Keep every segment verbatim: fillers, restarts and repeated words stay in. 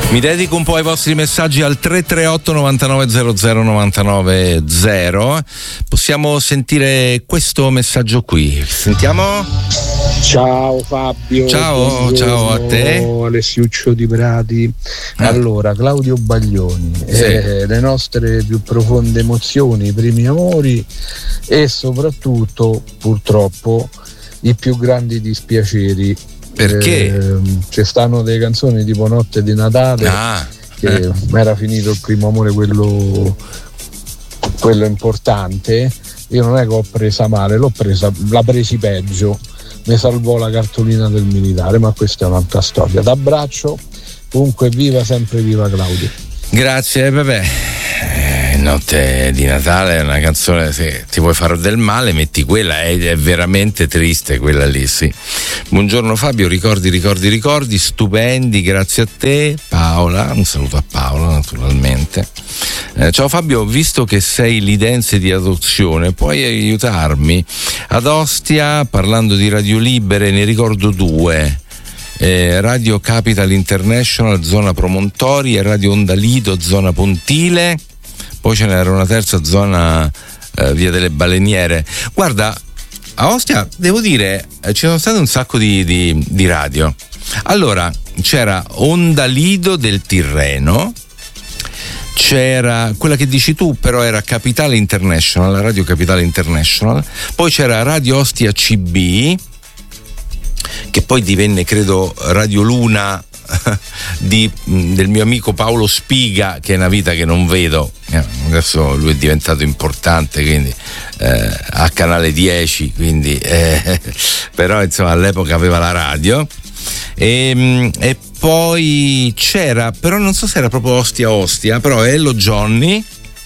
Mi dedico un po' ai vostri messaggi al tre tre otto novantanove zero zero novantanove zero. Possiamo sentire questo messaggio qui. Sentiamo. Ciao Fabio. Ciao, ciao a te. Alessiuccio di Prati. Eh. Allora, Claudio Baglioni, Sì. eh, le nostre più profonde emozioni, i primi amori e soprattutto, purtroppo, i più grandi dispiaceri. Perché? Eh, ci stanno delle canzoni tipo Notte di Natale, Ah, che eh. era finito il primo amore, quello, quello importante. Io non è che ho presa male, l'ho presa, l'ha presi peggio, mi salvò la cartolina del militare, ma questa è un'altra storia. D'abbraccio, comunque viva, sempre viva Claudio. Grazie, vabbè. Eh, Notte di Natale è una canzone, se ti vuoi fare del male metti quella, è, è veramente triste quella lì, sì. Buongiorno Fabio, ricordi, ricordi, ricordi, stupendi, grazie a te. Paola, un saluto a Paola naturalmente. Eh, ciao Fabio, visto che sei lidense di adozione, puoi aiutarmi? Ad Ostia, parlando di radio libere, ne ricordo due. Eh, Radio Capital International zona Promontori e Radio Onda Lido zona Pontile, poi ce n'era una terza zona eh, Via delle Baleniere. Guarda, a Ostia devo dire eh, ci sono state un sacco di, di, di radio. Allora c'era Onda Lido del Tirreno, c'era quella che dici tu, però era Capitale International, la Radio Capitale International, poi c'era Radio Ostia C B, che poi divenne credo Radio Luna di, del mio amico Paolo Spiga, che è una vita che non vedo, adesso lui è diventato importante, quindi eh, a Canale dieci, quindi eh, però insomma all'epoca aveva la radio. E, e poi c'era, però non so se era proprio Ostia Ostia, però Hello Johnny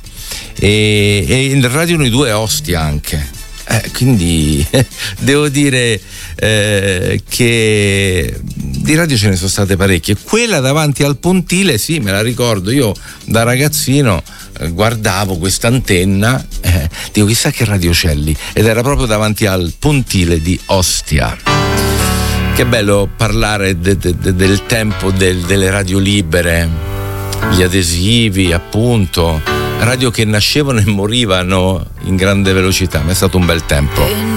e, e in Radio Noi due Ostia anche. Eh, quindi devo dire eh, che di radio ce ne sono state parecchie. Quella davanti al Pontile, sì, me la ricordo, io da ragazzino eh, guardavo questa antenna, eh, dico chissà che radio c'è lì, ed era proprio davanti al Pontile di Ostia. Che bello parlare de, de, de, del tempo del, delle radio libere, gli adesivi, appunto, radio che nascevano e morivano in grande velocità, ma è stato un bel tempo.